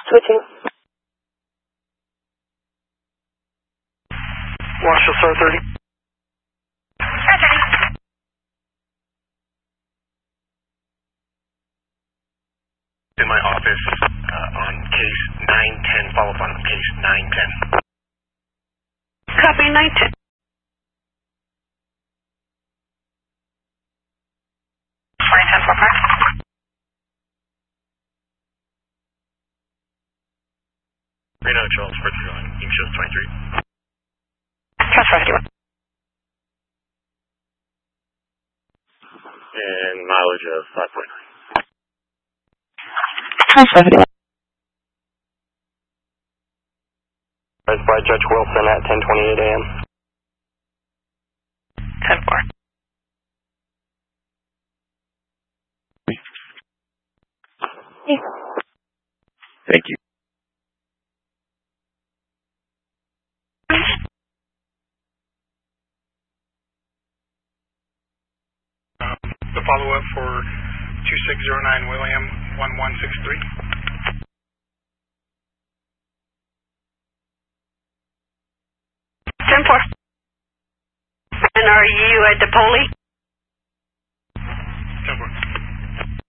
Switching. Marshall, Star 30. In my office on case 910, follow up on case 910. Copy 910. Reno Charles, 431, Team Shield 23. Transfer 51. And mileage of 5.9. Transfer 51. By Judge Wilson at 10:28 a.m. 10-4. Thank you. The follow-up for 2609 William 1163. 10-4. And are you at the Poli?